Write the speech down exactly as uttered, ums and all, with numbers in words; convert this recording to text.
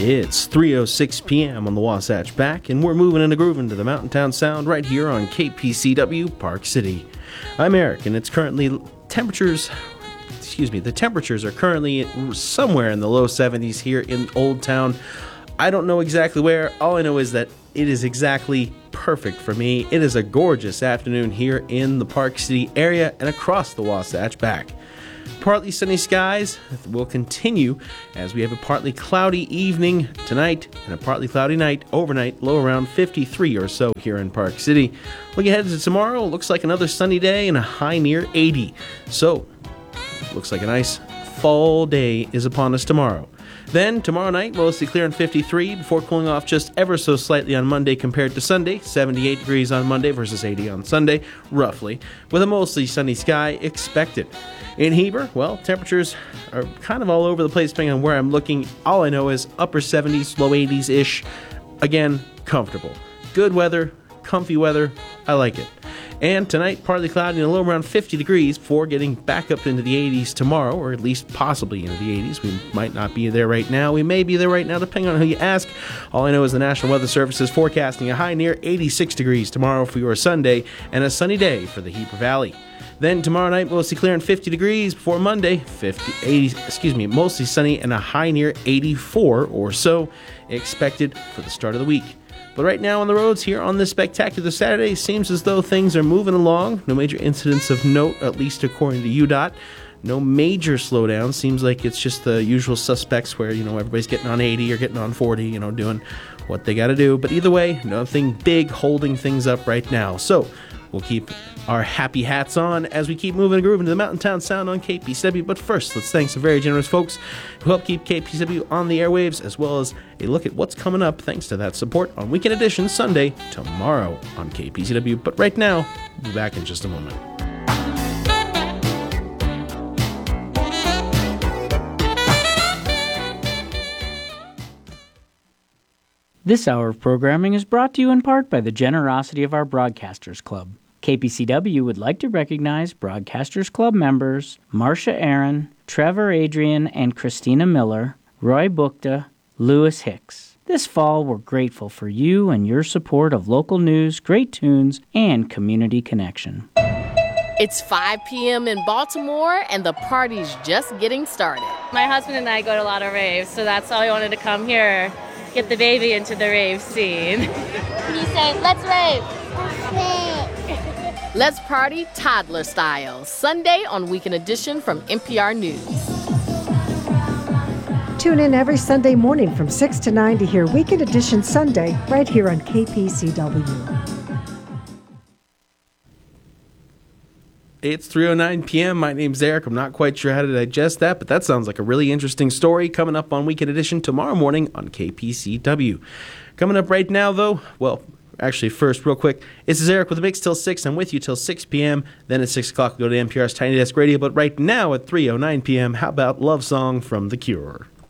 It's three oh six p.m. on the Wasatch Back, and we're moving and grooving to the Mountain Town Sound right here on K P C W Park City. I'm Eric, and it's currently temperatures, excuse me, the temperatures are currently somewhere in the low seventies here in Old Town. I don't know exactly where. All I know is that it is exactly perfect for me. It is a gorgeous afternoon here in the Park City area and across the Wasatch Back. Partly sunny skies will continue as we have a partly cloudy evening tonight and a partly cloudy night overnight, low around fifty-three or so here in Park City. Looking ahead to tomorrow, looks like another sunny day and a high near eighty. So, looks like a nice fall day is upon us tomorrow. Then, tomorrow night, mostly clear and fifty-three, before cooling off just ever so slightly on Monday compared to Sunday, seventy-eight degrees on Monday versus eighty on Sunday, roughly, with a mostly sunny sky expected. In Heber, well, temperatures are kind of all over the place depending on where I'm looking. All I know is upper seventies, low eighties-ish. Again, comfortable. Good weather, comfy weather. I like it. And tonight, partly cloudy and a little around fifty degrees before getting back up into the eighties tomorrow, or at least possibly into the eighties. We might not be there right now. We may be there right now, depending on who you ask. All I know is the National Weather Service is forecasting a high near eighty-six degrees tomorrow for your Sunday and a sunny day for the Heber Valley. Then tomorrow night, mostly clear and fifty degrees before Monday, fifty, eighty, excuse me, mostly sunny and a high near eighty-four or so expected for the start of the week. But right now on the roads here on this spectacular Saturday, seems as though things are moving along. No major incidents of note, at least according to U D O T. No major slowdown. Seems like it's just the usual suspects where, you know, everybody's getting on eighty or getting on forty, you know, doing what they got to do. But either way, nothing big holding things up right now. So we'll keep our happy hats on as we keep moving and grooving to the Mountain Town Sound on K P C W. But first, let's thank some very generous folks who help keep K P C W on the airwaves, as well as a look at what's coming up thanks to that support on Weekend Edition Sunday tomorrow on K P C W. But right now, we'll be back in just a moment. This hour of programming is brought to you in part by the generosity of our Broadcasters Club. K P C W would like to recognize Broadcasters Club members Marcia Aaron, Trevor Adrian and Christina Miller, Roy Bukta, Lewis Hicks. This fall, we're grateful for you and your support of local news, great tunes, and community connection. It's five p.m. in Baltimore, and the party's just getting started. My husband and I go to a lot of raves, so that's why I wanted to come here, get the baby into the rave scene. Can you say, let's rave? Let's rave. Let's party toddler style, Sunday on Weekend Edition from N P R News. Tune in every Sunday morning from six to nine to hear Weekend Edition Sunday right here on K P C W. It's three oh nine p.m. My name's Eric. I'm not quite sure how to digest that, but that sounds like a really interesting story coming up on Weekend Edition tomorrow morning on K P C W. Coming up right now, though, well, actually, first, real quick, this is Eric with the Mix till six. I'm with you till six p.m. Then at six o'clock, we'll go to N P R's Tiny Desk Radio. But right now at three oh nine p.m., how about Love Song from The Cure?